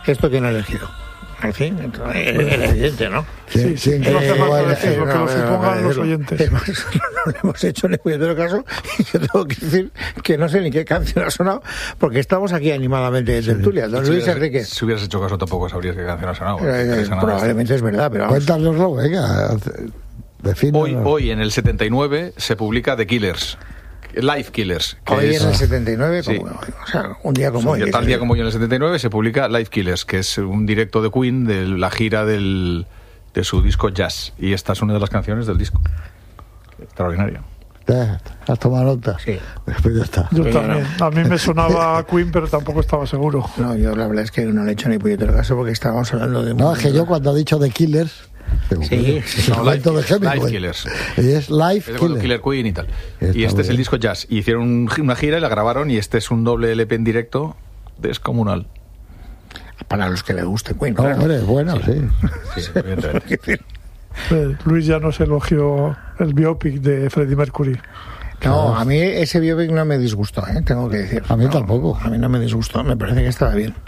¿esto quién ha elegido? En fin, era evidente, ¿no? Sí, no hace falta decir lo que lo supongan los oyentes. No le hemos hecho ni puñetero caso, y yo tengo que decir que no sé ni qué canción ha sonado, porque estamos aquí animadamente en tertulia. Don Luis Enrique. Si hubieras hecho caso tampoco sabrías qué canción ha sonado. Probablemente es verdad, pero vamos. Cuéntanoslo, venga. Hoy, en el 79, se publica The Killers. Life Killers. Hoy en el 79, sí. o sea, un día como hoy. Tal día como hoy en el 79 se publica Life Killers, que es un directo de Queen de la gira de su disco Jazz. Y esta es una de las canciones del disco. Extraordinario. ¿Has tomado nota? Sí. Pues ya está. Yo también. A mí me sonaba Queen, pero tampoco estaba seguro. No, yo la verdad es que no le he hecho ni puñetero caso porque estábamos hablando de... No, es que yo cuando he dicho The Killers... Sí, Life Killers. Y es Life Killers. Killer Queen y tal. Y este es el disco Jazz. Y hicieron una gira y la grabaron, y este es un doble LP en directo descomunal. Para los que les guste Queen, claro. Hombre, bueno, sí, evidentemente. Luis ya nos elogió el biopic de Freddie Mercury. No, a mí ese biopic no me disgustó, tengo que decir. A mí tampoco. A mí no me disgustó, me parece que estaba bien.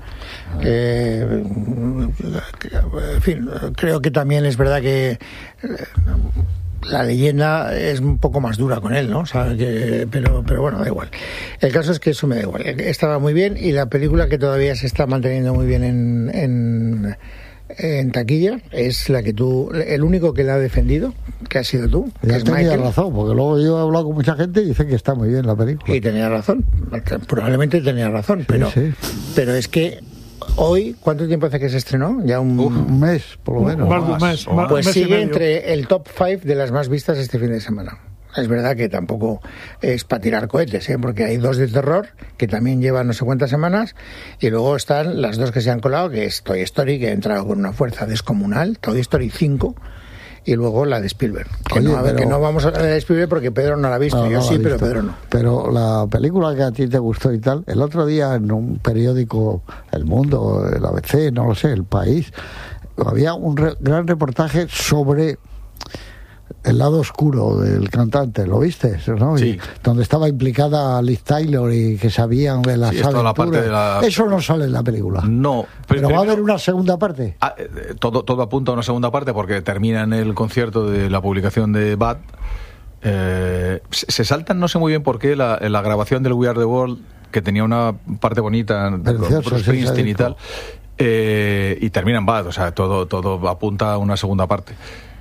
En fin, creo que también es verdad que la leyenda es un poco más dura con él, ¿no? O sea, pero bueno, da igual. El caso es que eso me da igual. Estaba muy bien, y la película que todavía se está manteniendo muy bien en taquilla es la que el único que la ha defendido, que ha sido tú, que es tenía Michael. Razón, porque luego yo he hablado con mucha gente y dicen que está muy bien la película. Y tenía razón, probablemente tenía razón, pero es que hoy, ¿cuánto tiempo hace que se estrenó? Ya un mes, por lo menos. Más de un mes. Pues sigue entre el top 5 de las más vistas este fin de semana. Es verdad que tampoco es para tirar cohetes, porque hay 2 de terror que también llevan no sé cuántas semanas, y luego están las 2 que se han colado, que es Toy Story, que ha entrado con una fuerza descomunal, Toy Story 5, y luego la de Spielberg. Que no vamos a hablar de Spielberg porque Pedro no la ha visto, yo sí, pero Pedro no. Pero la película que a ti te gustó y tal, el otro día en un periódico, El Mundo, el ABC, no lo sé, El País, había un gran reportaje sobre el lado oscuro del cantante, ¿lo viste? ¿No? Sí. Donde estaba implicada Liz Taylor y que sabían de las aventuras. Eso no sale en la película. No. Pero va a haber una segunda parte. Todo apunta a una segunda parte, porque termina en el concierto de la publicación de Bad. Se saltan, no sé muy bien por qué, la grabación del We Are the World, que tenía una parte bonita con Bruce Springsteen y tal, y termina en Bad. O sea, todo apunta a una segunda parte.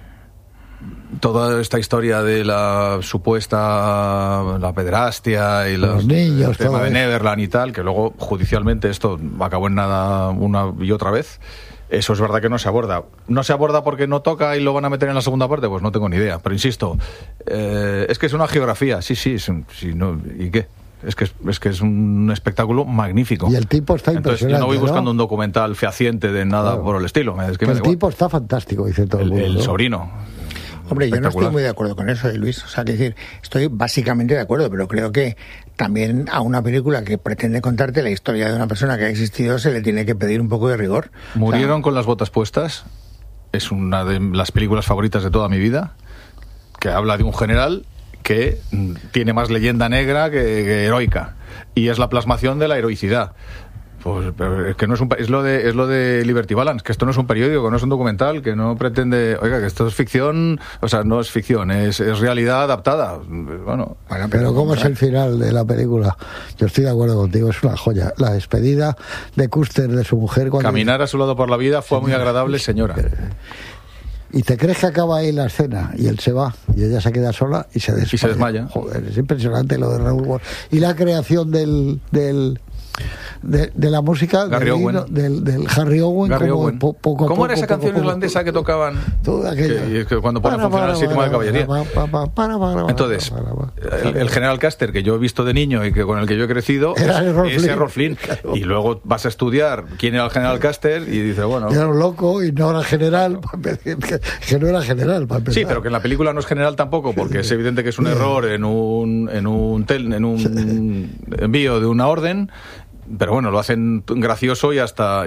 Toda esta historia de la supuesta pederastia y los niños, el tema de Neverland y tal, que luego judicialmente esto acabó en nada una y otra vez, eso es verdad que no se aborda. No se aborda porque no toca y lo van a meter en la segunda parte, pues no tengo ni idea. Pero insisto, es que es una geografía, ¿y qué? Es que es un espectáculo magnífico. Y el tipo está impresionante. Entonces, yo no voy buscando un documental fehaciente de nada por el estilo. El tipo está fantástico, dice todo el mundo. El sobrino. Hombre, yo no estoy muy de acuerdo con eso, Luis. O sea, es decir, estoy básicamente de acuerdo, pero creo que también a una película que pretende contarte la historia de una persona que ha existido se le tiene que pedir un poco de rigor. Murieron con las botas puestas. Es una de las películas favoritas de toda mi vida, que habla de un general que tiene más leyenda negra que heroica, y es la plasmación de la heroicidad. Pues, pero es que no es lo de Liberty Balance, que esto no es un periódico, no es un documental, que no pretende, oiga, que esto es ficción, o sea, no es ficción, es realidad adaptada. Bueno, pero ¿cómo es el final de la película? Yo estoy de acuerdo contigo, es una joya. La despedida de Custer de su mujer cuando caminar a su lado por la vida fue muy agradable, señora. Y te crees que acaba ahí la escena y él se va y ella se queda sola y se desmaya. Joder, es impresionante lo de Raúl Ward. Y la creación de la música del Harry Owen. ¿Cómo era esa canción irlandesa que tocaban? Que cuando ponen a funcionar el sistema de caballería. Entonces, el general Custer, que yo he visto de niño y con el que yo he crecido, es Errol Flynn. Claro. Y luego vas a estudiar quién era el general Custer y dices, bueno... Era un loco y no era general, que no era general, para empezar. Sí, pero que en la película no es general tampoco, porque es evidente que es un error en un envío de una orden. Pero bueno, lo hacen gracioso y hasta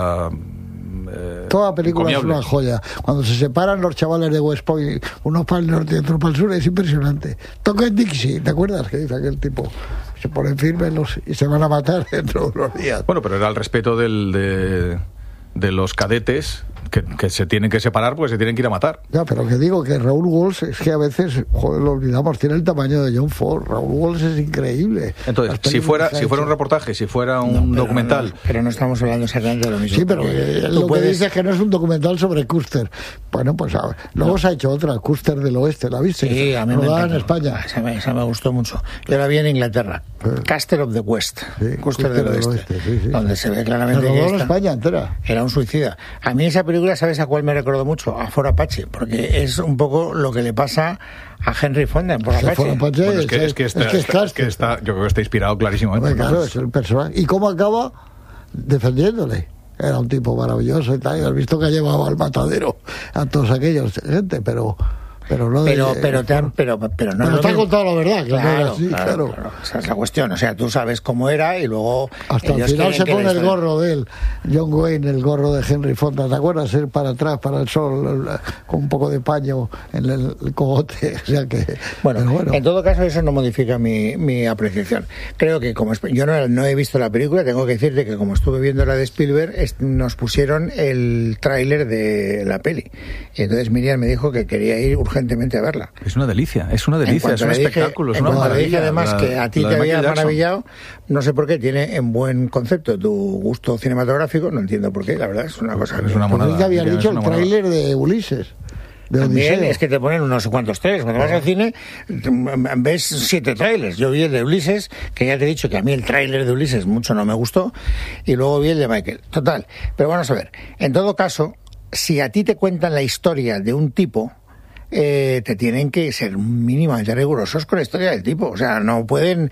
toda película encomiable. Es una joya. Cuando se separan los chavales de West Point, unos para el norte y otros para el sur, es impresionante. Toquen Dixie, ¿te acuerdas? Que dice aquel tipo, se ponen firmes y se van a matar dentro de unos días. Bueno, pero era el respeto de de los cadetes que se tienen que separar porque se tienen que ir a matar. Ya, pero que digo que Raúl Walsh es que a veces, joder, lo olvidamos, tiene el tamaño de John Ford. Raúl Walsh es increíble. Entonces, si fuera un reportaje, si fuera un documental... Pero no estamos hablando exactamente de lo mismo. Sí, pero lo que dice es que no es un documental sobre Custer. Bueno, pues luego se ha hecho otra, Custer del Oeste, ¿la viste? Sí, a mí me encantó. En España. Esa me gustó mucho. Yo la vi en Inglaterra. Custer of the West. Sí, Custer del Oeste. Sí. Donde se ve claramente que en España entera. Era un suicida. A mí esa película, ¿sabes a cuál me recordó mucho? A Fort Apache, porque es un poco lo que le pasa a Henry Fonda en Fort Apache. Bueno, es que está, yo creo que está inspirado clarísimamente. Claro, es el personaje. ¿Y cómo acaba? Defendiéndole. Era un tipo maravilloso y tal, y has visto que ha llevado al matadero a todos aquellos gente, pero no pero no te ha contado la verdad, claro. Esa es la cuestión. O sea, tú sabes cómo era y luego hasta el final se pone el gorro de él, John Wayne, el gorro de Henry Fonda, ¿te acuerdas? Ir para atrás, para el sol, con un poco de paño en el cogote, o sea que bueno, en todo caso eso no modifica mi apreciación. Creo que como yo no he visto la película, tengo que decirte que como estuve viendo la de Spielberg, nos pusieron el tráiler de la peli y entonces Miriam me dijo que quería ir urgentemente a verla. Es una delicia, es un espectáculo, es una maravilla. Le dije además que a ti te había maravillado, no sé por qué, tiene en buen concepto tu gusto cinematográfico, no entiendo por qué, la verdad es una cosa. Es una monada. ¿Qué habías dicho? El tráiler de Ulises. También es que te ponen unos cuantos trailers. Cuando vas al cine ves 7 trailers. Yo vi el de Ulises, que ya te he dicho que a mí el tráiler de Ulises mucho no me gustó, y luego vi el de Michael. Total. Pero vamos a ver, en todo caso, si a ti te cuentan la historia de un tipo, te tienen que ser mínimamente rigurosos con la historia del tipo. O sea, no pueden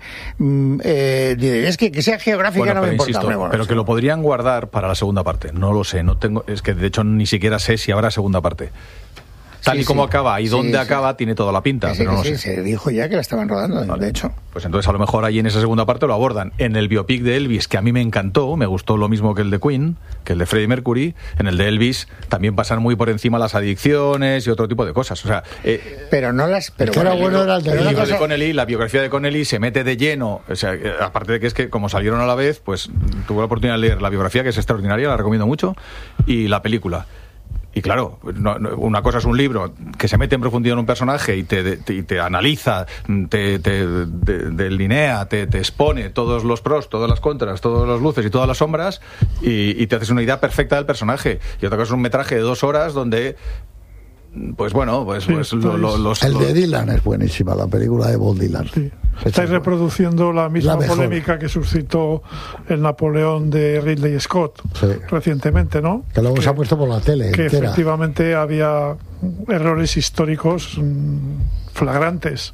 decir, es que sea geográfica no me importa. Insisto, pero que lo podrían guardar para la segunda parte. No lo sé, es que de hecho ni siquiera sé si habrá segunda parte. Tal y como acaba y dónde acaba, tiene toda la pinta. Pero no sé. Se dijo ya que la estaban rodando, de hecho. Pues entonces a lo mejor ahí en esa segunda parte lo abordan. En el biopic de Elvis, que a mí me encantó, me gustó lo mismo que el de Queen, que el de Freddie Mercury, en el de Elvis también pasan muy por encima las adicciones y otro tipo de cosas. O sea, pero no las... Pero era bueno era el libro de Connelly, la biografía de Connelly se mete de lleno. O sea, aparte de que es que como salieron a la vez, pues tuve la oportunidad de leer la biografía, que es extraordinaria, la recomiendo mucho, y la película. Y claro, una cosa es un libro que se mete en profundidad en un personaje y te analiza, te delinea, te expone todos los pros, todas las contras, todas las luces y todas las sombras y te haces una idea perfecta del personaje. Y otra cosa es un metraje de 2 horas donde... Pues bueno, el de Dylan es buenísima, la película de Bob Dylan. Sí. Estáis reproduciendo la misma polémica que suscitó el Napoleón de Ridley Scott recientemente, ¿no? Que luego se ha puesto por la tele. Que entera. Efectivamente había errores históricos flagrantes.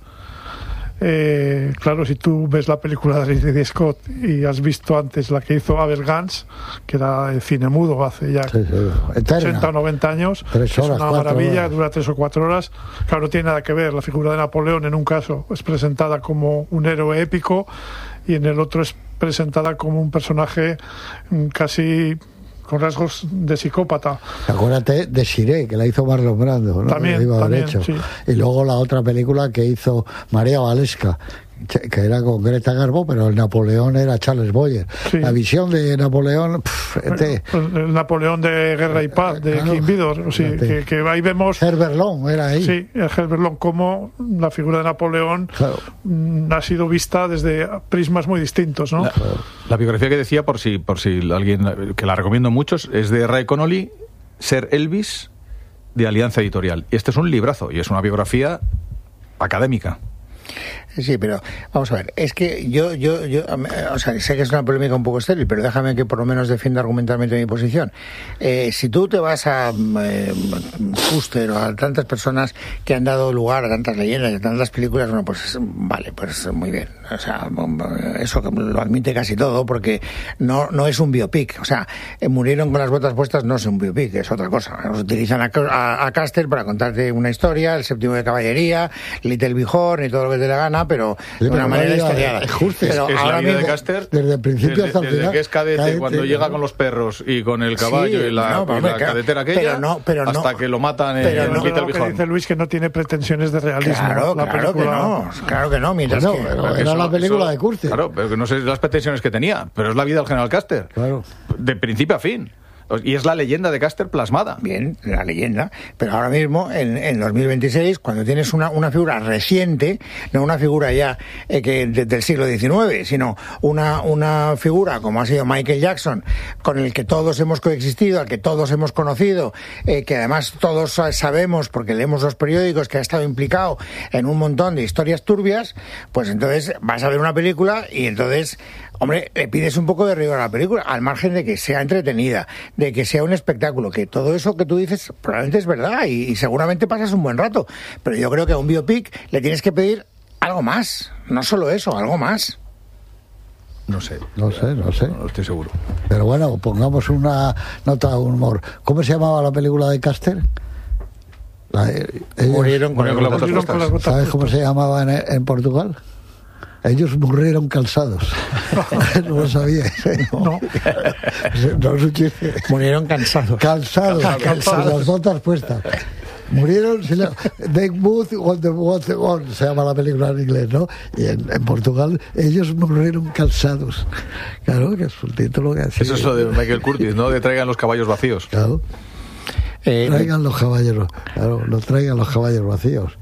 Claro, si tú ves la película de Ridley Scott y has visto antes la que hizo Abel Gance, que era de cine mudo hace ya 80 o 90 años, 3 horas, es una maravilla, horas. dura 3 o 4 horas. Claro, no tiene nada que ver. La figura de Napoleón en un caso es presentada como un héroe épico y en el otro es presentada como un personaje casi con rasgos de psicópata. Acuérdate de Shiré, que la hizo Marlon Brando, ¿no? También, sí. Y luego la otra película que hizo María Valesca, que era con Greta Garbo, pero el Napoleón era Charles Boyer. Sí. La visión de Napoleón... el Napoleón de Guerra y Paz, de King Vidor. Sí, que ahí vemos... Herbert Lom era ahí. Sí, Herbert Lom, como la figura de Napoleón ha sido vista desde prismas muy distintos, ¿no? La biografía que decía, por si alguien, que la recomiendo muchos, es de Ray Connolly, Ser Elvis, de Alianza Editorial. Y este es un librazo, y es una biografía académica. Sí, pero vamos a ver, es que yo, o sea, sé que es una polémica un poco estéril, pero déjame que por lo menos defienda argumentalmente mi posición. Si tú te vas a Custer o a tantas personas que han dado lugar a tantas leyendas, a tantas películas, bueno, pues vale, pues muy bien. O sea, eso lo admite casi todo, porque no es un biopic. O sea, Murieron con las botas puestas no es un biopic, es otra cosa. Utilizan a Custer para contarte una historia, El séptimo de caballería, Little Bighorn y todo lo que te la gana, pero de una manera historiada. Pero es ahora la vida de Custer desde el principio hasta el final. Desde que es cadete, cuando llega con los perros y con el caballo y la cadetera aquella, hasta que lo matan en Little Bighorn. Que dice Luis que no tiene pretensiones de realismo. Claro que no, mientras era la película de Custer. Claro, pero que no sé las pretensiones que tenía, pero es la vida del general Custer. Claro. De principio a fin. Y es la leyenda de Custer plasmada. Bien, la leyenda. Pero ahora mismo, en 2026, cuando tienes una figura reciente, no una figura ya del siglo XIX, sino una figura como ha sido Michael Jackson, con el que todos hemos coexistido, al que todos hemos conocido, que además todos sabemos, porque leemos los periódicos, que ha estado implicado en un montón de historias turbias, pues entonces vas a ver una película y entonces, hombre, le pides un poco de rigor a la película, al margen de que sea entretenida, de que sea un espectáculo, que todo eso que tú dices probablemente es verdad y seguramente pasas un buen rato, pero yo creo que a un biopic le tienes que pedir algo más, no solo eso, algo más. No sé. No estoy seguro. Pero bueno, pongamos una nota de humor. ¿Cómo se llamaba la película de Custer? Murieron con las botas puestas. ¿Sabes cómo se llamaba en Portugal? Ellos murieron calzados. No lo sabía. No. No es un chiste. Murieron cansados. Calzados. Las botas puestas. Murieron, They Moved on the Water, se llama la película en inglés, ¿no? Y en Portugal, ellos murieron calzados. Claro, que es un título que así. Eso es lo de Michael Curtis, ¿no? De traigan los caballos vacíos. Claro. Traigan los caballos, claro, no traigan los caballos vacíos.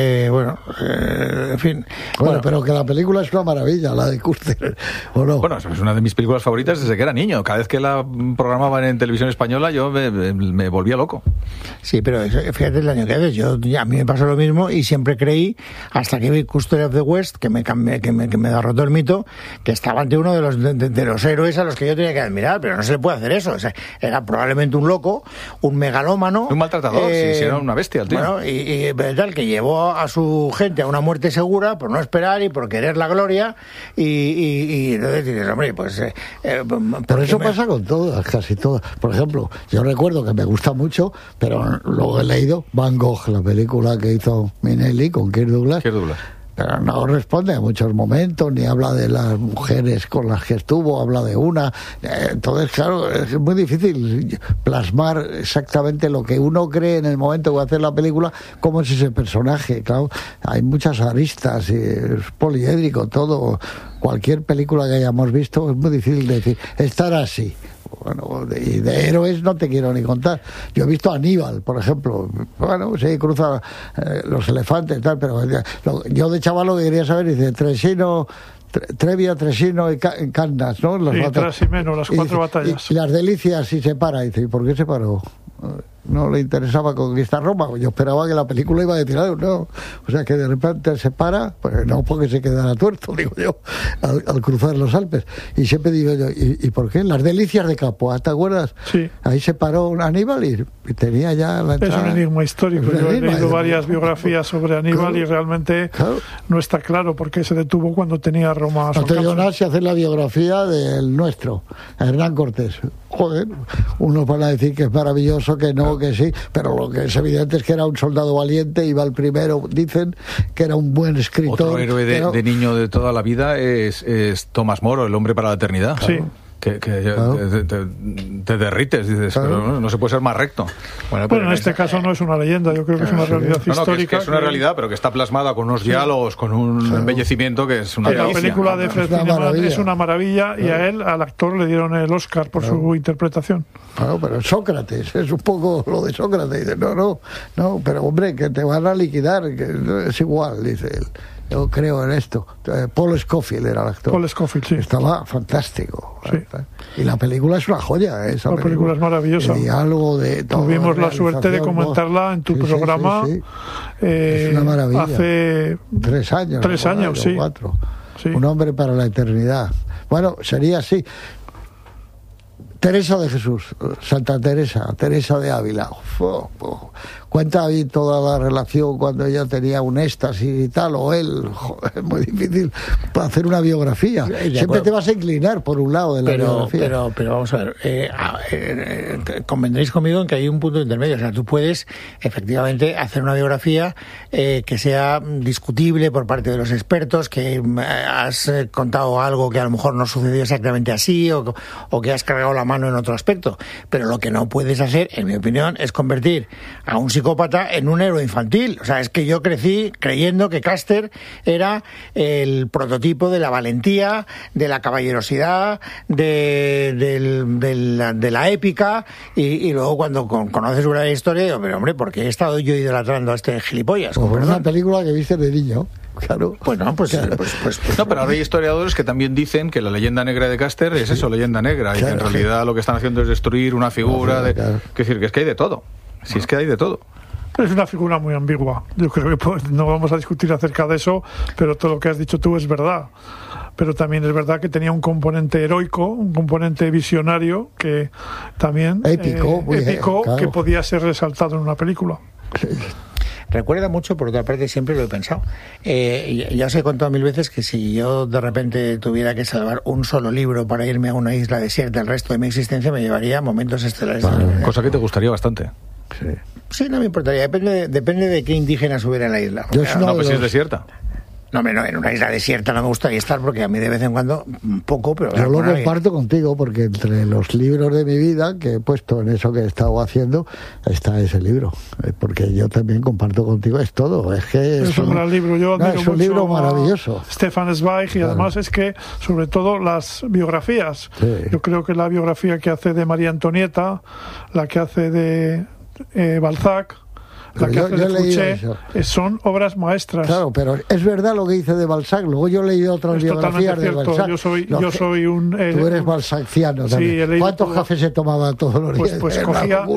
En fin. Bueno, pero que la película es una maravilla, la de Custer, ¿o no? Bueno, es una de mis películas favoritas desde que era niño. Cada vez que la programaban en televisión española yo me volvía loco. Sí, pero fíjate el año que haces. A mí me pasó lo mismo y siempre creí, hasta que vi Custer of the West, que me derrotó el mito, que estaba ante uno de los héroes a los que yo tenía que admirar, pero no se le puede hacer eso. O sea, era probablemente un loco, un megalómano. Un maltratador, si era una bestia el tío. Bueno, y tal, que llevó a su gente a una muerte segura por no esperar y por querer la gloria y entonces dices, hombre, pues... pero eso pasa con todas, casi todas. Por ejemplo, yo recuerdo que me gusta mucho, pero luego he leído Van Gogh, la película que hizo Minelli con Kirk Douglas. Pero no responde a muchos momentos, ni habla de las mujeres con las que estuvo, habla de una. Entonces, claro, es muy difícil plasmar exactamente lo que uno cree en el momento que va a hacer la película, cómo es ese personaje. Claro, hay muchas aristas, y es poliédrico todo. Cualquier película que hayamos visto es muy difícil decir, estará así. Bueno, y de héroes no te quiero ni contar. Yo he visto a Aníbal, por ejemplo. Bueno, sí, cruza los elefantes y tal, pero yo de chaval lo que quería saber, dice, Trevia, Tresino y Cannas, ¿no? Sí, Trasimeno, las 4 batallas. Y las delicias, y se para. Dice, ¿y por qué se paró? No le interesaba conquistar Roma. Yo esperaba que la película iba a decir algo, no. O sea, que de repente se para, pues no porque se quedara tuerto, digo yo, al cruzar los Alpes. Y siempre digo yo, ¿y por qué? Las delicias de Capua, ¿te acuerdas? Sí. Ahí se paró Aníbal y tenía ya la entrada. Es un enigma histórico. Yo he leído varias biografías sobre Aníbal y realmente no está claro por qué se detuvo cuando tenía Roma a su alcance. No te digo nada si hacer la biografía del nuestro, Hernán Cortés. Joder, unos van a decir que es maravilloso, que no, que sí, pero lo que es evidente es que era un soldado valiente, iba el primero, dicen que era un buen escritor. Otro héroe de niño de toda la vida es Tomás Moro, el hombre para la eternidad. Sí. Que te derrites, dices, pero no se puede ser más recto. Bueno, en este caso no es una leyenda, yo creo que es una realidad histórica. Que es una realidad, pero que está plasmada con unos diálogos, con un embellecimiento que es una delicia. La película de Fred Zinnemann es una maravilla y a él, al actor, le dieron el Oscar por su interpretación. Claro, pero Sócrates, es un poco lo de Sócrates. Dice, no, pero hombre, que te van a liquidar, que es igual, dice él. Yo creo en esto. Paul Scofield era el actor. Paul Scofield, sí. Estaba fantástico. Sí. Y la película es una joya. La película es maravillosa. El diálogo de todo. Tuvimos la suerte de comentarla en tu programa. Sí. Es una maravilla. Hace 3 años. 3 años, sí. 4. Sí. Un hombre para la eternidad. Bueno, sería así. Teresa de Jesús, Santa Teresa, Teresa de Ávila. Cuenta ahí toda la relación cuando ella tenía un éxtasis y tal, o él. Es muy difícil para hacer una biografía. Siempre te vas a inclinar por un lado de la biografía. Pero vamos a ver, convendréis conmigo en que hay un punto intermedio. O sea, tú puedes efectivamente hacer una biografía que sea discutible por parte de los expertos, que has contado algo que a lo mejor no sucedió exactamente así, o que has cargado la mano en otro aspecto. Pero lo que no puedes hacer, en mi opinión, es convertir a un psicólogo psicópata en un héroe infantil. O sea, es que yo crecí creyendo que Custer era el prototipo de la valentía, de la caballerosidad, de la épica, y luego cuando conoces una historia, digo, pero hombre, ¿por qué he estado yo idolatrando a este gilipollas? Pues una película que viste de niño. Claro. Bueno, pues no, pero ahora hay historiadores que también dicen que la leyenda negra de Custer es eso, leyenda negra, y que en realidad lo que están haciendo es destruir una figura de... Claro. Es decir, que es que hay de todo. Si es que hay de todo. Es una figura muy ambigua. Yo creo que no vamos a discutir acerca de eso, pero todo lo que has dicho tú es verdad. Pero también es verdad que tenía un componente heroico, un componente visionario, que también... Épico, claro, que podía ser resaltado en una película. Sí. Recuerda mucho, por otra parte, siempre lo he pensado. Ya os he contado 1000 veces que si yo de repente tuviera que salvar un solo libro para irme a una isla desierta el resto de mi existencia, me llevaría Momentos Estelares. Vale. Cosa que te gustaría bastante. Sí, no me importaría. Depende de qué indígenas hubiera en la isla. Pues si es desierta. No, en una isla desierta no me gustaría estar, porque a mí de vez en cuando poco, pero... Yo lo comparto contigo, porque entre los libros de mi vida que he puesto en eso que he estado haciendo está ese libro, porque yo también comparto contigo, es todo, es que es un gran libro. Yo admiro es un mucho libro maravilloso, Stefan Zweig, y además es que sobre todo las biografías, yo creo que la biografía que hace de María Antonieta, la que hace de Balzac, la que hace de Fouché, son obras maestras. Claro, pero es verdad lo que dice de Balzac. Luego yo he leído otras biografías de Balzac. Yo soy un... tú eres balzaciano también. Sí, ¿cuántos cafés se tomaba todos los días? Pues cogía,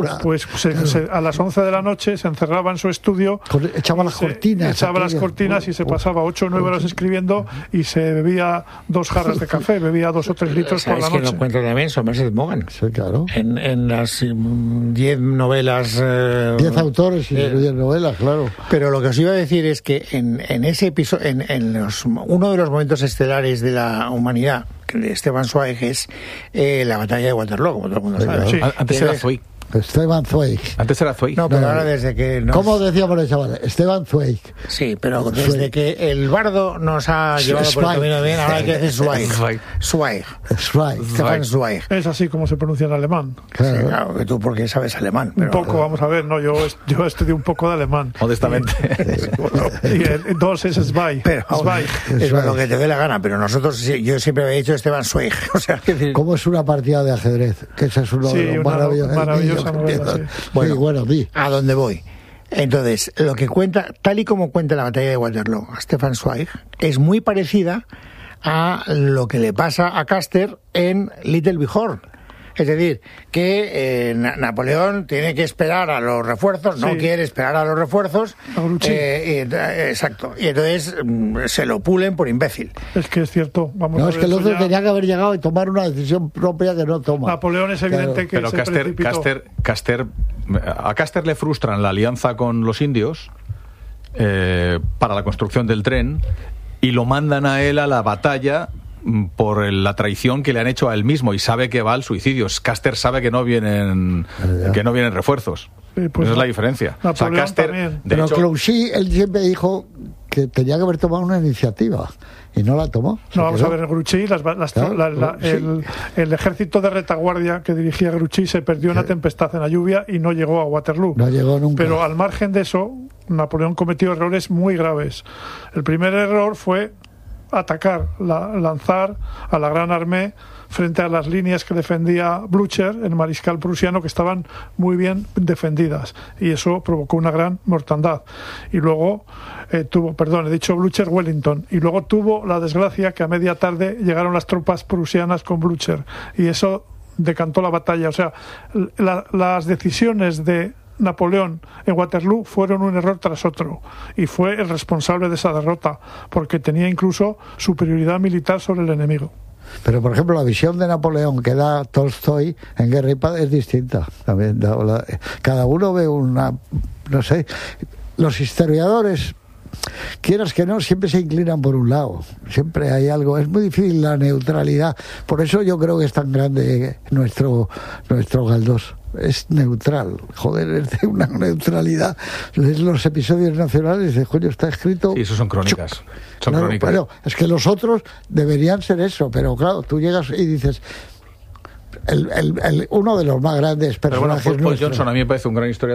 a las 11 de la noche se encerraba en su estudio, echaba las cortinas y se pasaba 8 o 9 horas escribiendo, y se bebía 2 jarras de café, bebía 2 o 3 litros por la noche. Que lo cuento también Somerset Maugham. Sí, claro. En las 10 novelas... 10 autores y 10 novelas, claro. Pero lo que os iba a decir es que en ese episodio, uno de los momentos estelares de la humanidad, que de Stefan Zweig, es la batalla de Waterloo, como todo el mundo sabe. Sí. Antes era Zweig. Stefan Zweig. Antes era Zweig. No, pero ahora desde que... ¿Cómo decíamos el chaval? Stefan Zweig. Sí, pero desde que el bardo nos ha llevado por el camino bien, ahora hay que decir Zweig. Stefan Zweig. Es así como se pronuncia en alemán. Claro, sí, claro, que tú porque sabes alemán. Pero... Un poco, vamos a ver, no, yo estudié un poco de alemán. Modestamente. Y entonces es Zweig. Es lo que te dé la gana, pero nosotros, yo siempre había dicho Stefan Zweig. O sea, ¿cómo es una partida de ajedrez? Que ese es uno de los maravillosos. Bueno, a dónde voy. Entonces, lo que cuenta, tal y como cuenta la batalla de Waterloo a Stefan Zweig, es muy parecida a lo que le pasa a Custer en Little Big Horn. Es decir, que Napoleón tiene que esperar a los refuerzos, no quiere esperar a los refuerzos. Exacto. Y entonces se lo pulen por imbécil. Es que es cierto. Es que el otro tenía que haber llegado y tomar una decisión propia que no toma. Napoleón es evidente que pero a Custer le frustran la alianza con los indios para la construcción del tren, y lo mandan a él a la batalla por la traición que le han hecho a él mismo, y sabe que va al suicidio. Custer sabe que no vienen refuerzos. Sí, pues esa es la diferencia. O sea, Custer, pero Grouchy, él siempre dijo que tenía que haber tomado una iniciativa y no la tomó. No, vamos a ver, Grouchy, el ejército de retaguardia que dirigía Grouchy se perdió en una tempestad en la lluvia y no llegó a Waterloo. No llegó nunca. Pero al margen de eso, Napoleón cometió errores muy graves. El primer error fue lanzar a la Gran Armée frente a las líneas que defendía Blücher, el mariscal prusiano, que estaban muy bien defendidas, y eso provocó una gran mortandad. Y luego Blücher, Wellington, y luego tuvo la desgracia que a media tarde llegaron las tropas prusianas con Blücher, y eso decantó la batalla. O sea, las decisiones de Napoleón en Waterloo fueron un error tras otro, y fue el responsable de esa derrota, porque tenía incluso superioridad militar sobre el enemigo. Pero, por ejemplo, la visión de Napoleón que da Tolstoy en Guerra y Paz es distinta. También cada uno ve no sé, los historiadores, quieras que no, siempre se inclinan por un lado. Siempre hay algo. Es muy difícil la neutralidad. Por eso yo creo que es tan grande nuestro Galdós. Es neutral, joder, es de una neutralidad. Los episodios nacionales de coño, está escrito. Sí, eso son crónicas. Crónicas. Bueno, es que los otros deberían ser eso, pero claro, tú llegas y dices. Uno de los más grandes personajes. Pero bueno, Paul Johnson a mí me parece un gran historiador,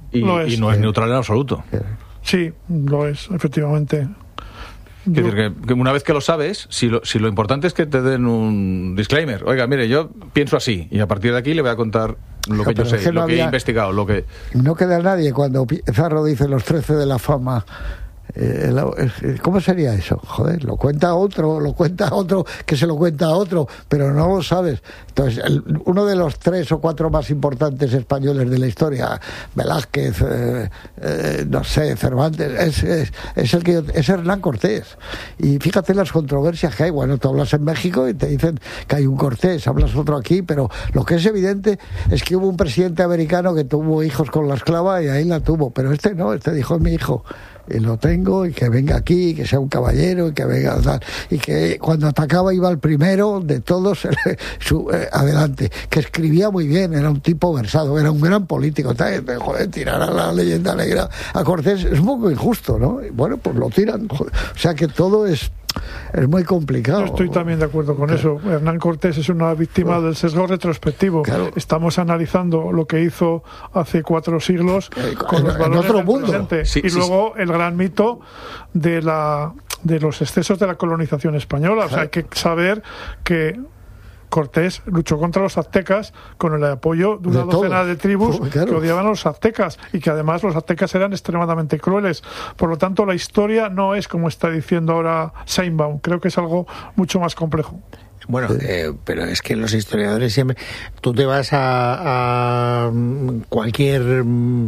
y no es neutral en absoluto. Sí, lo es, efectivamente. Es decir, que una vez que lo sabes, si lo importante es que te den un disclaimer. Oiga, mire, yo pienso así, y a partir de aquí le voy a contar lo que yo sé, lo que he investigado, lo que... No queda nadie cuando Pizarro dice los 13 de la fama. ¿Cómo sería eso? Joder, lo cuenta otro que se lo cuenta a otro, pero no lo sabes. Entonces, uno de los 3 o 4 más importantes españoles de la historia, Velázquez, no sé, Cervantes, es Hernán Cortés. Y fíjate las controversias que hay. Bueno, tú hablas en México y te dicen que hay un Cortés, hablas otro aquí, pero lo que es evidente es que hubo un presidente americano que tuvo hijos con la esclava y ahí la tuvo, pero este no, este dijo, es mi hijo. Y lo tengo, y que venga aquí, que sea un caballero, y que venga tal, y que cuando atacaba iba el primero de todos adelante, que escribía muy bien, era un tipo versado, era un gran político. Joder, tirar a la leyenda negra a Cortés es un poco injusto, ¿no? Y bueno, pues lo tiran, joder. O sea que todo es muy complicado. Yo estoy también de acuerdo con eso. Hernán Cortés es una víctima del sesgo retrospectivo. Claro. Estamos analizando lo que hizo hace 4 siglos con los valores en otro mundo. Presente. Sí, y luego el gran mito de los excesos de la colonización española. Claro. O sea, hay que saber que Cortés luchó contra los aztecas con el apoyo de una docena de tribus que odiaban a los aztecas, y que además los aztecas eran extremadamente crueles. Por lo tanto, la historia no es como está diciendo ahora Sheinbaum. Creo que es algo mucho más complejo. Bueno, pero es que los historiadores siempre... Tú te vas a cualquier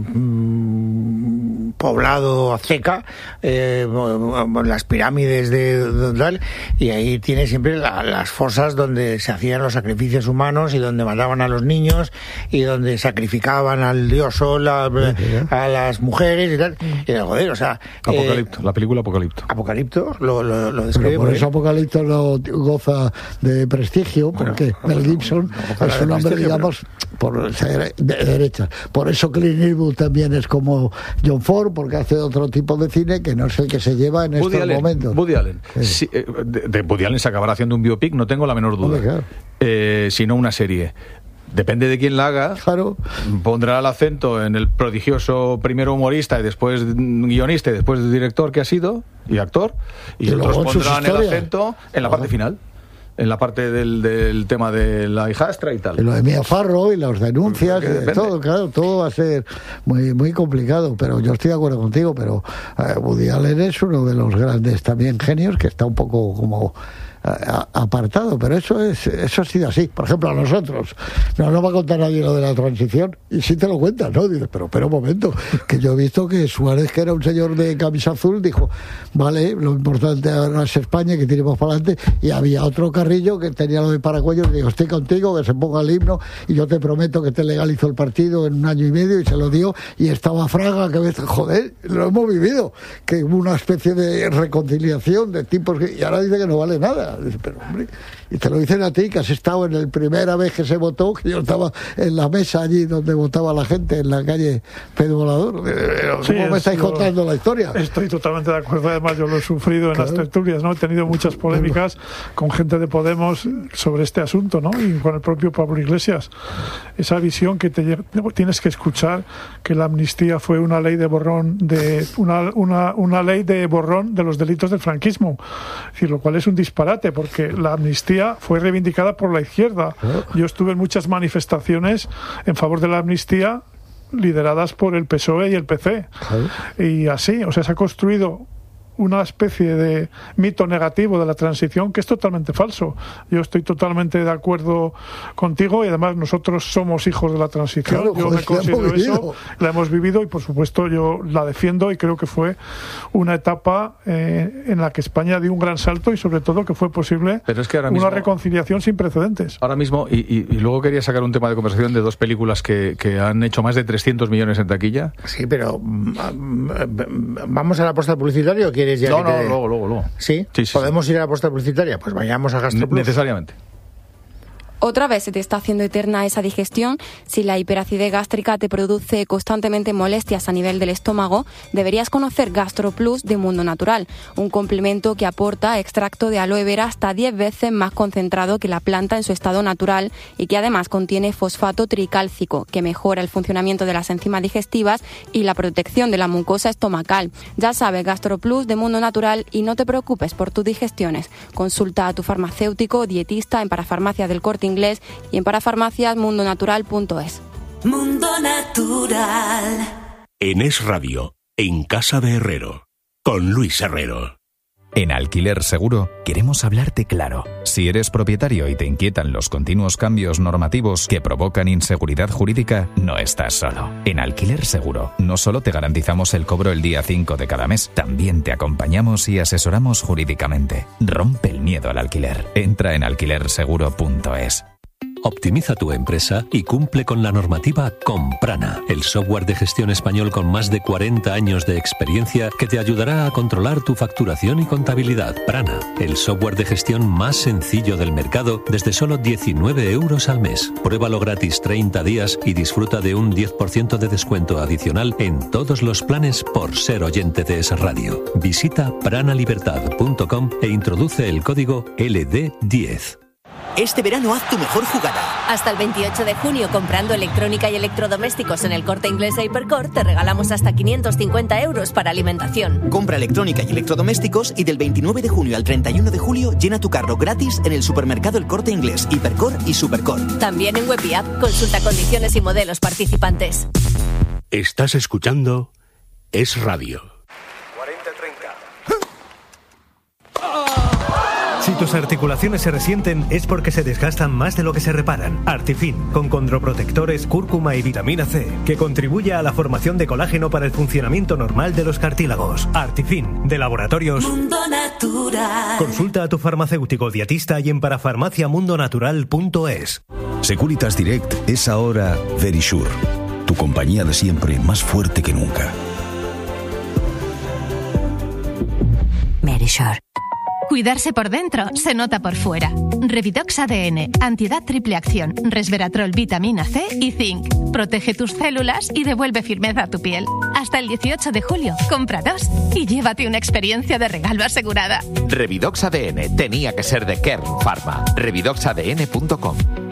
poblado azteca, las pirámides de tal, y ahí tienes siempre las fosas donde se hacían los sacrificios humanos y donde mataban a los niños y donde sacrificaban al dios Sol, a las mujeres y tal. Y joder, o sea... Apocalipto, la película Apocalipto. Apocalipto lo describe. Por eso Apocalipto no goza de prestigio, porque Mel Gibson es un hombre, digamos, por ser de derecha. Por eso Clint Eastwood también es como John Ford, porque hace otro tipo de cine que no es el que se lleva en estos momentos. Woody Allen. Sí, de Woody Allen se acabará haciendo un biopic, no tengo la menor duda. Hombre, claro. Sino una serie. Depende de quién la haga, claro. Pondrá el acento en el prodigioso primero humorista y después guionista y después director que ha sido y actor, y otros pondrán el acento en la parte final, en la parte del tema de la hijastra y tal. Y lo de Mia Farrow y las denuncias, y todo, claro, todo va a ser muy, muy complicado, pero yo estoy de acuerdo contigo, pero Woody Allen es uno de los grandes también genios que está un poco como apartado, pero eso ha sido así. Por ejemplo, a nosotros no va a contar nadie lo de la transición, y sí te lo cuentan, ¿no? Dices, pero un momento, que yo he visto que Suárez, que era un señor de camisa azul, dijo, vale, lo importante ahora es España, que tiremos para adelante, y había otro Carrillo que tenía lo de paracuellos, y digo, estoy contigo, que se ponga el himno, y yo te prometo que te legalizo el partido en 1 año y medio, y se lo dio, y estaba Fraga, que joder, lo hemos vivido, que hubo una especie de reconciliación de tipos, y ahora dice que no vale nada. Pero hombre, y te lo dicen a ti, que has estado en la primera vez que se votó, que yo estaba en la mesa allí donde votaba la gente, en la calle Pedro Volador. ¿Cómo sí, me estáis contando la historia? Estoy totalmente de acuerdo. Además, yo lo he sufrido en las tertulias, ¿no? He tenido muchas polémicas con gente de Podemos sobre este asunto, ¿no? Y con el propio Pablo Iglesias. Esa visión que tienes que escuchar, que la amnistía fue una ley de borrón una ley de borrón de los delitos del franquismo. Es decir, lo cual es un disparate, porque la amnistía fue reivindicada por la izquierda. Yo estuve en muchas manifestaciones en favor de la amnistía lideradas por el PSOE y el PC. Y así, o sea, se ha construido una especie de mito negativo de la transición que es totalmente falso. Yo estoy totalmente de acuerdo contigo, y además nosotros somos hijos de la transición. Claro, yo me considero eso, la hemos vivido, y por supuesto yo la defiendo, y creo que fue una etapa en la que España dio un gran salto, y sobre todo que fue posible una reconciliación sin precedentes. Ahora mismo, y luego quería sacar un tema de conversación de 2 películas que han hecho más de 300 millones en taquilla. Sí, pero ¿vamos a la apuesta publicitaria o quieres ya? No, luego. ¿Sí? ¿Podemos ir a la apuesta publicitaria? Pues vayamos a GastroPlus. Necesariamente. Otra vez se te está haciendo eterna esa digestión. Si la hiperacidez gástrica te produce constantemente molestias a nivel del estómago, deberías conocer GastroPlus de Mundo Natural, un complemento que aporta extracto de aloe vera hasta 10 veces más concentrado que la planta en su estado natural y que además contiene fosfato tricálcico, que mejora el funcionamiento de las enzimas digestivas y la protección de la mucosa estomacal. Ya sabes, GastroPlus de Mundo Natural, y no te preocupes por tus digestiones. Consulta a tu farmacéutico o dietista en Parafarmacias del Corte Inglés y en parafarmaciasmundonatural.es. Mundo Natural. En Es Radio, en Casa de Herrero, con Luis Herrero. En Alquiler Seguro queremos hablarte claro. Si eres propietario y te inquietan los continuos cambios normativos que provocan inseguridad jurídica, no estás solo. En Alquiler Seguro no solo te garantizamos el cobro el día 5 de cada mes, también te acompañamos y asesoramos jurídicamente. Rompe el miedo al alquiler. Entra en alquilerseguro.es. Optimiza tu empresa y cumple con la normativa con Prana, el software de gestión español con más de 40 años de experiencia que te ayudará a controlar tu facturación y contabilidad. Prana, el software de gestión más sencillo del mercado desde solo 19 euros al mes. Pruébalo gratis 30 días y disfruta de un 10% de descuento adicional en todos los planes por ser oyente de Es Radio. Visita pranalibertad.com e introduce el código LD10. Este verano haz tu mejor jugada. Hasta el 28 de junio, comprando electrónica y electrodomésticos en el Corte Inglés e Hipercor, te regalamos hasta 550 euros para alimentación. Compra electrónica y electrodomésticos y del 29 de junio al 31 de julio llena tu carro gratis en el supermercado El Corte Inglés, Hipercor y Supercor. También en web y app. Consulta condiciones y modelos participantes. Estás escuchando Es Radio. Si tus articulaciones se resienten es porque se desgastan más de lo que se reparan. Artifin, con condroprotectores, cúrcuma y vitamina C, que contribuye a la formación de colágeno para el funcionamiento normal de los cartílagos. Artifin, de Laboratorios Mundo Natural. Consulta a tu farmacéutico dietista y en parafarmaciamundonatural.es. Securitas Direct es ahora Verisure, tu compañía de siempre más fuerte que nunca. Verisure. Cuidarse por dentro se nota por fuera. Revidox ADN, antiedad triple acción, resveratrol, vitamina C y zinc. Protege tus células y devuelve firmeza a tu piel. Hasta el 18 de julio, compra 2 y llévate una experiencia de regalo asegurada. Revidox ADN tenía que ser de Kern Pharma. Revidoxadn.com.